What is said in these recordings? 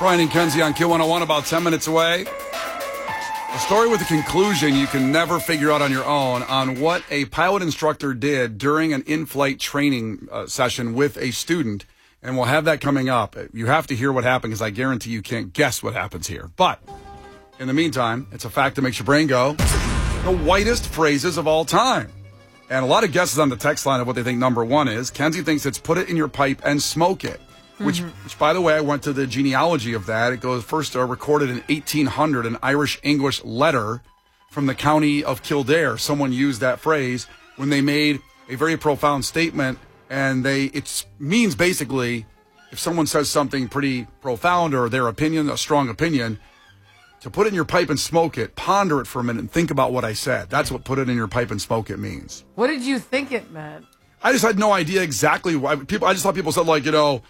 Brian and Kenzie on Q101, about 10 minutes away. A story with a conclusion you can never figure out on your own on what a pilot instructor did during an in-flight training session with a student. And we'll have that coming up. You have to hear what happened because I guarantee you can't guess what happens here. But in the meantime, it's a fact that makes your brain go, the whitest phrases of all time. And a lot of guesses on the text line of what they think number one is. Kenzie thinks it's put it in your pipe and smoke it. Which, by the way, I went to the genealogy of that. It goes first recorded in 1800, an Irish-English letter from the county of Kildare. Someone used that phrase when they made a very profound statement, and it means basically if someone says something pretty profound or their opinion, a strong opinion, to put it in your pipe and smoke it, ponder it for a minute and think about what I said. That's what put it in your pipe and smoke it means. What did you think it meant? I just had no idea exactly why. I just thought people said, like, the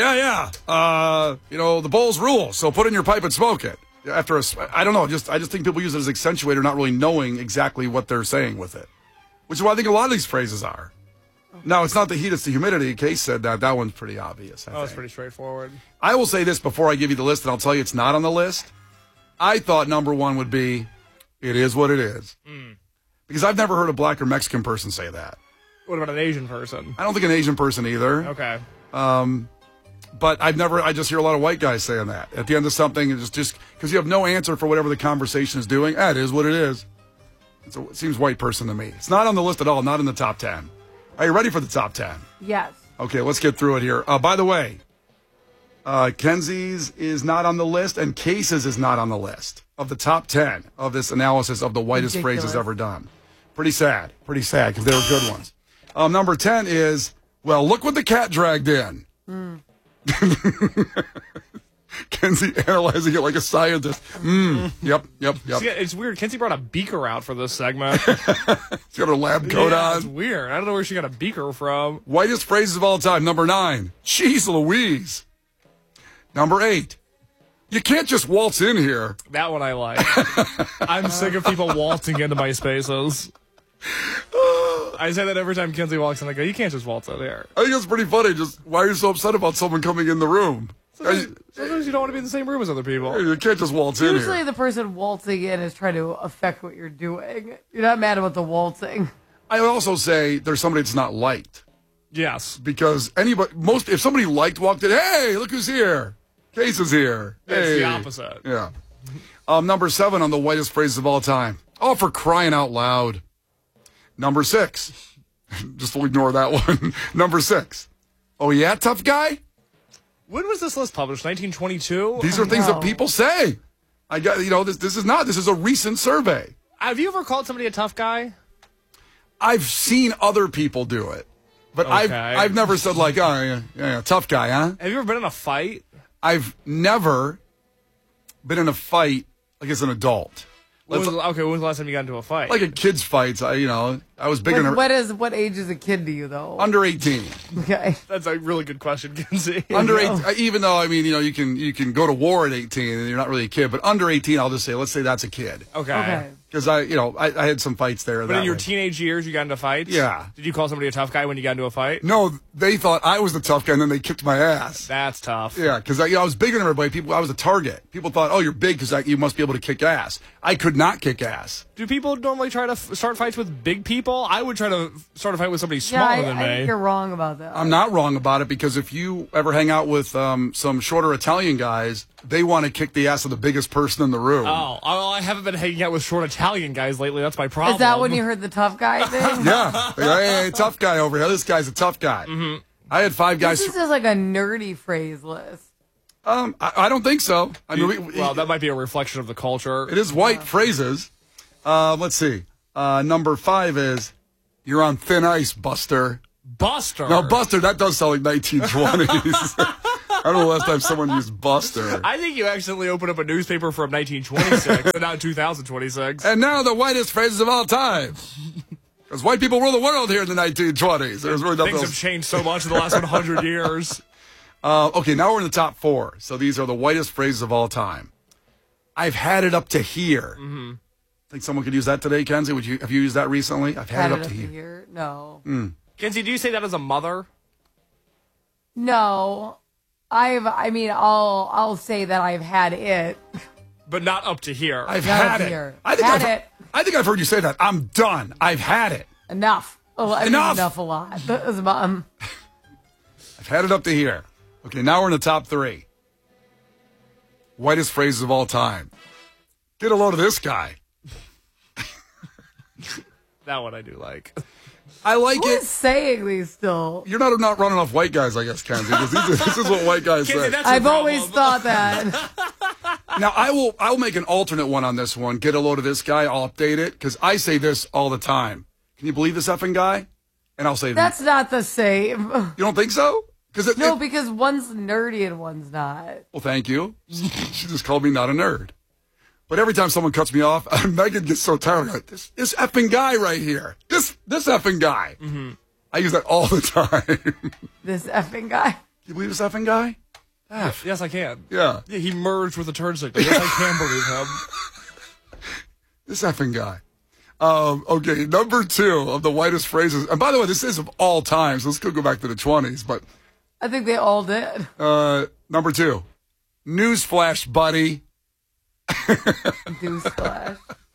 Bulls rule, so put it in your pipe and smoke it. I don't know, I just think people use it as accentuator, not really knowing exactly what they're saying with it, which is what I think a lot of these phrases are. Now, it's not the heat, it's the humidity. Case said that. That one's pretty obvious. It's pretty straightforward. I will say this before I give you the list, and I'll tell you it's not on the list. I thought number one would be, it is what it is. Because I've never heard a black or Mexican person say that. What about an Asian person? I don't think an Asian person either. Okay. But I just hear a lot of white guys saying that. At the end of something, it's just because you have no answer for whatever the conversation is doing. It is what it is. It seems white person to me. It's not on the list at all, not in the top 10. Are you ready for the top 10? Yes. Okay, let's get through it here. By the way, Kenzie's is not on the list, and Case's is not on the list of the top 10 of this analysis of the whitest phrases ever done. Pretty sad, because they were good ones. Number 10 is, well, look what the cat dragged in. Kenzie analyzing it like a scientist. Yep. See, it's weird. Kenzie brought a beaker out for this segment. She's got her lab coat on. It's weird. I don't know where she got a beaker from. Whitest phrases of all time. Number 9. Jeez Louise. Number 8. You can't just waltz in here. That one I like. I'm sick of people waltzing into my spaces. I say that every time Kenzie walks in. I go, you can't just waltz in here. I think it's pretty funny. Just why are you so upset about someone coming in the room? Sometimes you don't want to be in the same room as other people. You can't just waltz in here. Usually the person waltzing in is trying to affect what you're doing. You're not mad about the waltzing. I would also say there's somebody that's not liked. Yes. Because if somebody walked in, hey, look who's here. Case is here. It's the opposite. Yeah. Number 7 on the whitest phrases of all time. Oh, for crying out loud. Number 6. Just ignore that one. Number 6. Oh, yeah, tough guy? When was this list published? 1922? These are things that people say. This is a recent survey. Have you ever called somebody a tough guy? I've seen other people do it. But okay. I've never said like, oh, yeah, tough guy, huh? Have you ever been in a fight? I've never been in a fight like as an adult. When was the last time you got into a fight? Like a kid's fights. I was big in what age is a kid to you, though? Under 18. Okay. That's a really good question, Kenzie. Under 18, even though, you can go to war at 18 and you're not really a kid, but under 18, I'll just say, let's say that's a kid. Okay. Because I had some fights there. But in your teenage years, you got into fights? Yeah. Did you call somebody a tough guy when you got into a fight? No, they thought I was the tough guy, and then they kicked my ass. That's tough. Yeah, because I was bigger than everybody. I was a target. People thought, oh, you're big because you must be able to kick ass. I could not kick ass. Do people normally try to start fights with big people? I would try to start a fight with somebody smaller than me. I think you're wrong about that. I'm not wrong about it, because if you ever hang out with some shorter Italian guys, they want to kick the ass of the biggest person in the room. Oh, I haven't been hanging out with short Italian guys lately. That's my problem. Is that when you heard the tough guy thing? Yeah. Hey, tough guy over here. This guy's a tough guy. Mm-hmm. I had 5 guys. This is just like a nerdy phrase list. I don't think so. That might be a reflection of the culture. It is white phrases. Let's see. Number 5 is, you're on thin ice, Buster. Buster? No, Buster, that does sound like 1920s. I don't know the last time someone used Buster. I think you accidentally opened up a newspaper from 1926 and not 2026. And now the whitest phrases of all time. Because white people rule the world here in the 1920s. There's really nothing Things else. have changed so much in the last 100 years. Okay, now we're in the top 4. So these are the whitest phrases of all time. I've had it up to here. Mm-hmm. Think someone could use that today, Kenzie? Have you used that recently? I've had it up to here. No. Kenzie, do you say that as a mother? No. I'll say that I've had it. But not up to here. I've Not had up it. here. I think Had I've, it. I think I've heard you say that. I'm done. I've had it. Enough. Enough. Enough a lot. I've had it up to here. Okay, now we're in the top 3. Whitest phrases of all time. Get a load of this guy. That one I do like. I like Who it. is saying these still? You're not running off white guys, I guess, Kenzie. Because this is what white guys Kenzie, say. that's your I've always problem. thought that. Now I'll make an alternate one on this one. Get a load of this guy. I'll update it because I say this all the time. Can you believe this effing guy? And I'll say That's not the same. You don't think so? Because No, because one's nerdy and one's not. Well, thank you. She just called me not a nerd. But every time someone cuts me off, Megan gets so tired. Like, this effing guy right here. This effing guy. Mm-hmm. I use that all the time. This effing guy. Can you believe this effing guy? F. Yes, I can. Yeah. He merged with a turd signal. Yes, I can believe him. This effing guy. Okay, number 2 of the whitest phrases. And by the way, this is of all time, so let's go back to the 20s. But I think they all did. number 2, newsflash, buddy. Newsflash.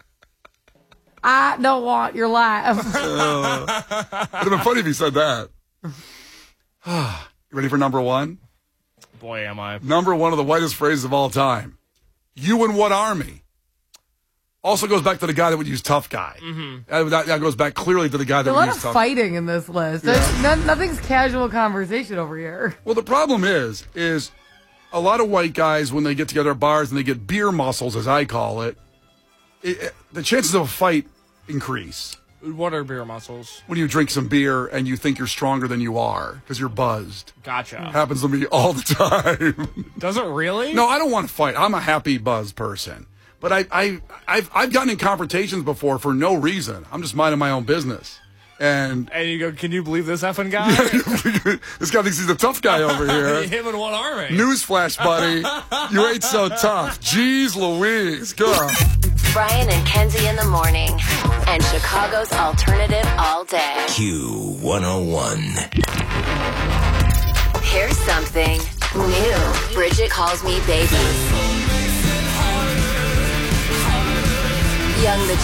I don't want your life. It'd have been funny if he said that. You ready for number 1? Boy, am I. Number 1 of the whitest phrases of all time. You in what army? Also goes back to the guy that would use tough guy. Mm-hmm. That goes back clearly to the guy that There's a would lot use of tough. fighting in this list. Yeah. Nothing's casual conversation over here. Well, the problem is a lot of white guys, when they get together at bars and they get beer muscles, as I call it, the chances of a fight increase. What are beer muscles? When you drink some beer and you think you're stronger than you are because you're buzzed. Gotcha. Happens to me all the time. Does it really? No, I don't want to fight. I'm a happy buzz person. But I've gotten in confrontations before for no reason. I'm just minding my own business. And you go, can you believe this effing guy? this guy thinks he's a tough guy over here. Him in one army. Newsflash, buddy. You ain't so tough. Jeez Louise. God. Brian and Kenzie in the morning. And Chicago's alternative all day. Q101. Here's something new. Bridget calls me baby. Young the